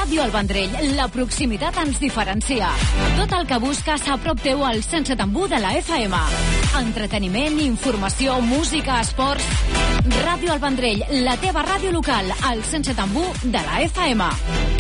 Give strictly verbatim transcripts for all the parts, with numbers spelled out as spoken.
Ràdio El Vendrell, la proximitat ens diferencia. Tot el que busques a prop teu al cent set coma u de la F M. Entreteniment, informació, música, esports... Ràdio El Vendrell, la teva ràdio local, al cent set coma u de la F M.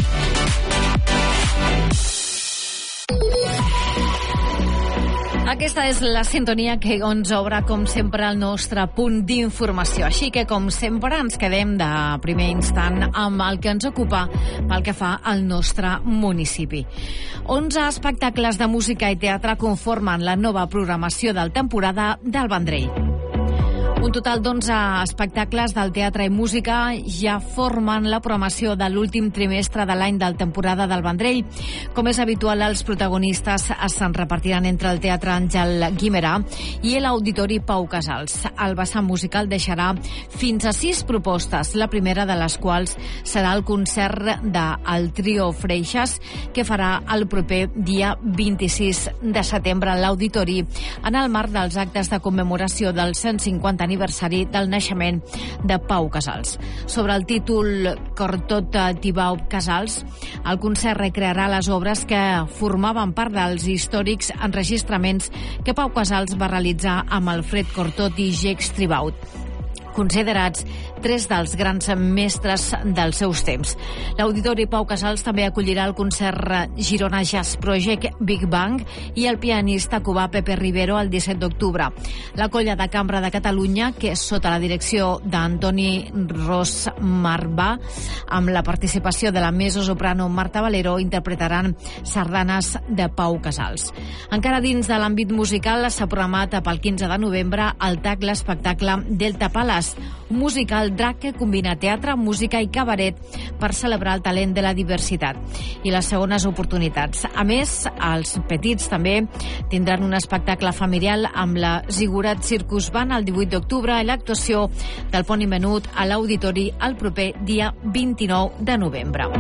Aquesta és la sintonia que ens obre, com sempre, el nostre punt d'informació. Així que, com sempre, ens quedem de primer instant amb el que ens ocupa pel que fa al nostre municipi. onze espectacles de música i teatre conformen la nova programació del temporada del Vendrell. Un total d'onze espectacles del teatre i música ja formen la programació de l'últim trimestre de l'any del temporada del Vendrell. Com és habitual, els protagonistes se'n repartiran entre el Teatre Àngel Guimerà i l'Auditori Pau Casals. El vessant musical deixarà fins a sis propostes, la primera de les quals serà el concert del Trio Freixas, que farà el proper dia vint-i-sis de setembre a l'Auditori, en el marc dels actes de commemoració del cent cinquanta aniversari del naixement de Pau Casals. Sobre el títol Cortot Tibau Casals, el concert recrearà les obres que formaven part dels històrics enregistraments que Pau Casals va realitzar amb Alfred Cortot i Jacques Tribaut, considerats tres dels grans mestres dels seus temps. L'Auditori Pau Casals també acollirà el concert Girona Jazz Project Big Bang i el pianista cubà Pepe Rivero el disset d'octubre. La Colla de Cambra de Catalunya, que és sota la direcció d'Antoni Ros Marbà, amb la participació de la mezzosoprano Marta Valero, interpretaran sardanes de Pau Casals. Encara dins de l'àmbit musical, s'ha programat pel quinze de novembre al T A C l'espectacle Delta Palace, un musical drac que combina teatre, música i cabaret per celebrar el talent de la diversitat i les segones oportunitats. A més, els petits també tindran un espectacle familiar amb la Zigurat Circus Band el divuit d'octubre i l'actuació del Poni Menut a l'Auditori el proper dia vint-i-nou de novembre.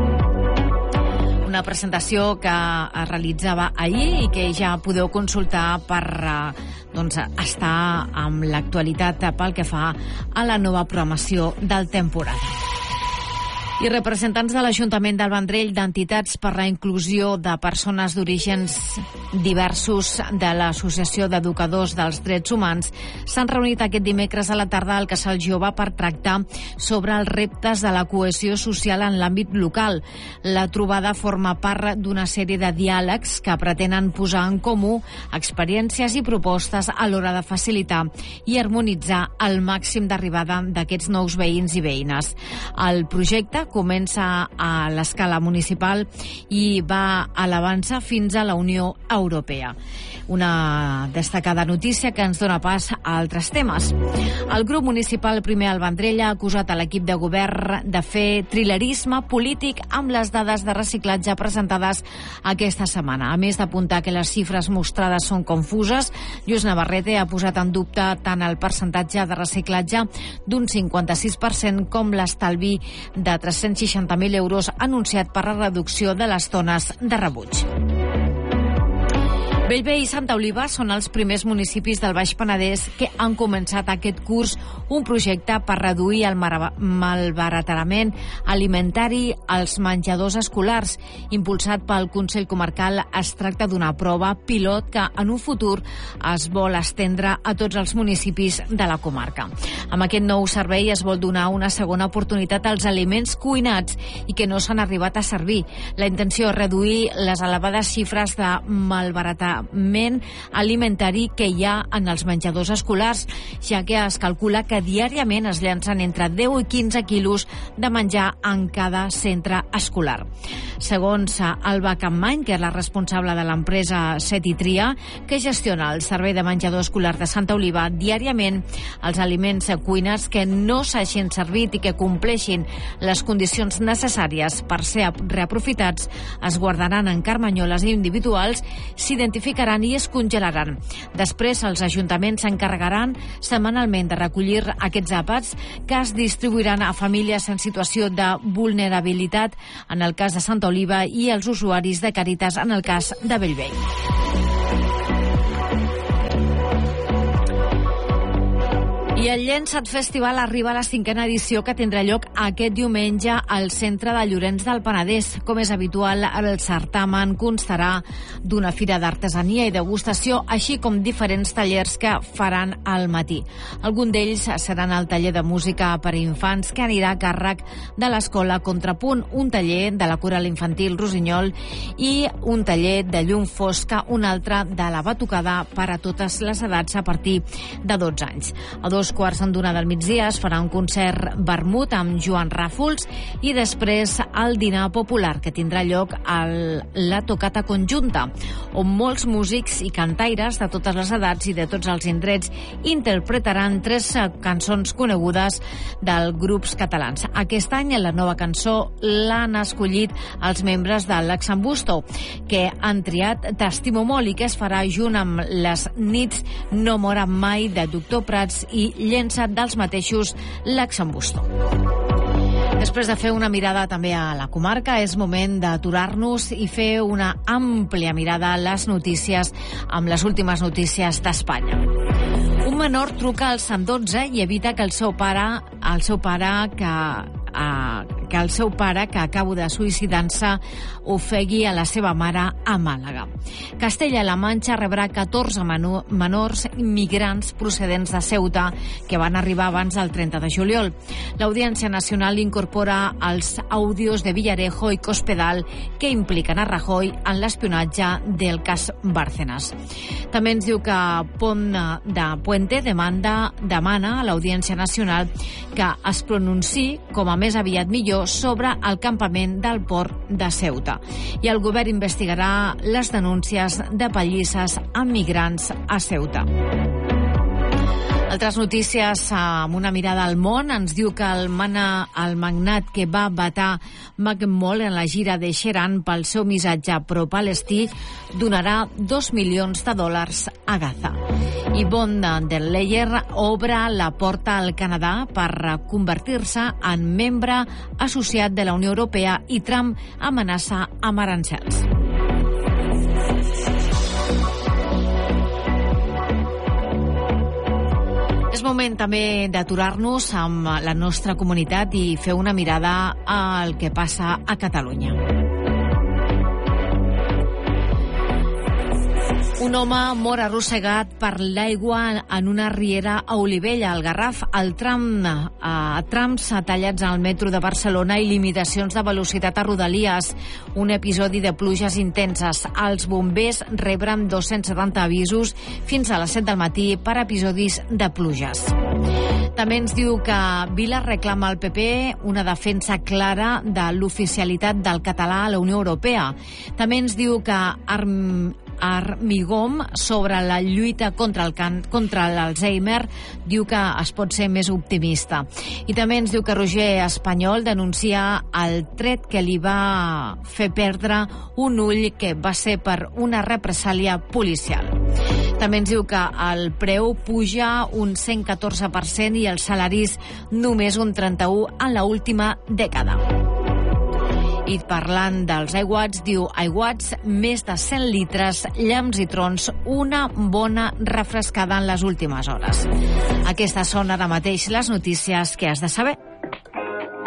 Una presentació que es realitzava ahir i que ja podeu consultar per doncs, estar amb l'actualitat pel que fa a la nova programació del temporada. I representants de l'Ajuntament del Vendrell, d'entitats per la inclusió de persones d'orígens diversos de l'Associació d'Educadors dels Drets Humans s'han reunit aquest dimecres a la tarda al Casal Jove per tractar sobre els reptes de la cohesió social en l'àmbit local. La trobada forma part d'una sèrie de diàlegs que pretenen posar en comú experiències i propostes a l'hora de facilitar i harmonitzar el màxim d'arribada d'aquests nous veïns i veïnes. El projecte comença a l'escala municipal i va elevant-se fins a la Unió Europea. Una destacada notícia que ens dona pas a altres temes. El grup municipal Primer al Vendrell ha acusat a l'equip de govern de fer trilerisme polític amb les dades de reciclatge presentades aquesta setmana. A més d'apuntar que les xifres mostrades són confuses, Lluís Navarrete ha posat en dubte tant el percentatge de reciclatge d'un cinquanta-sis per cent com l'estalvi de tres-cents seixanta mil euros anunciat per la reducció de les tones de rebuig. Bellvei i Santa Oliva són els primers municipis del Baix Penedès que han començat aquest curs un projecte per reduir el malbaratament alimentari als menjadors escolars. Impulsat pel Consell Comarcal, es tracta d'una prova pilot que en un futur es vol estendre a tots els municipis de la comarca. Amb aquest nou servei es vol donar una segona oportunitat als aliments cuinats i que no s'han arribat a servir. La intenció és reduir les elevades xifres de malbaratament alimentari que hi ha en els menjadors escolars, ja que es calcula que diàriament es llancen entre deu i quinze quilos de menjar en cada centre escolar. Segons Alba Campmany, que és la responsable de l'empresa Set i Tria, que gestiona el servei de menjador escolar de Santa Oliva, diàriament els aliments cuinats que no s'hagin servit i que compleixin les condicions necessàries per ser reaprofitats es guardaran en carmanyoles individuals, s'identificaran i es congelaran. Després, els ajuntaments s'encarregaran setmanalment de recollir aquests àpats que es distribuiran a famílies en situació de vulnerabilitat en el cas de Santa Oliva i els usuaris de Càritas en el cas de Bellvei. I el Llençat Festival arriba a la cinquena edició, que tindrà lloc aquest diumenge al centre de Llorenç del Penedès. Com és habitual, el certamen constarà d'una fira d'artesania i degustació, així com diferents tallers que faran al matí. Algun d'ells seran el taller de música per a infants, que anirà a càrrec de l'Escola Contrapunt, un taller de la Coral Infantil Rossinyol i un taller de llum fosca, un altre de la batucada per a totes les edats a partir de dotze anys. A dos quarts d'una del migdia es farà un concert vermut amb Joan Ràfols i després el dinar popular, que tindrà lloc a la tocata conjunta, on molts músics i cantaires de totes les edats i de tots els indrets interpretaran tres cançons conegudes dels grups catalans. Aquest any la nova cançó l'han escollit els membres de l'Exambusto, que han triat T'estimo molt i que es farà junt amb les nits No moren mai de Doctor Prats i Llençat dels mateixos l'Exambusto. Després de fer una mirada també a la comarca, és moment d'aturar-nos i fer una àmplia mirada a les notícies, amb les últimes notícies d'Espanya. Un menor truca al cent dotze i evita que el seu pare, el seu pare que, eh, que el seu pare, que acaba de suïcidar-se, ofegui a la seva mare a Màlaga. Castella-La Manxa rebrà catorze menors migrants procedents de Ceuta que van arribar abans del trenta de juliol. L'Audiència Nacional incorpora els àudios de Villarejo i Cospedal que impliquen a Rajoy en l'espionatge del cas Bárcenas. També ens diu que Pont de Puente demanda, demana a l'Audiència Nacional que es pronunciï com a més aviat millor sobre el campament del port de Ceuta. I el govern investigarà les denúncies de pallisses amb migrants a Ceuta. Altres notícies amb una mirada al món. Ens diu que el, mana, el magnat que va vetar McMall en la gira de Sheeran pel seu missatge pro-palestí donarà dos milions de dòlars a Gaza. I Von der Leyen obre la porta al Canadà per convertir-se en membre associat de la Unió Europea i Trump amenaça amb arancels. És moment també d'aturar-nos amb la nostra comunitat i fer una mirada al que passa a Catalunya. Un home mor arrossegat per l'aigua en una riera a Olivella, al Garraf. El tram, a trams tallats al metro de Barcelona i limitacions de velocitat a Rodalies. Un episodi de pluges intenses. Els bombers rebren dos-cents setanta avisos fins a les set del matí per episodis de pluges. També ens diu que Vila reclama al P P una defensa clara de l'oficialitat del català a la Unió Europea. També ens diu que Arm Armigom, sobre la lluita contra el can, contra l'Alzheimer, diu que es pot ser més optimista. I també ens diu que Roger Espanyol denuncia el tret que li va fer perdre un ull, que va ser per una represàlia policial. També ens diu que el preu puja un cent catorze per cent i els salaris només un trenta-u per cent en l'última dècada. I parlant dels aiguats, diu aiguats, més de cent litres, llamps i trons, una bona refrescada en les últimes hores. Aquestes són ara mateix les notícies que has de saber.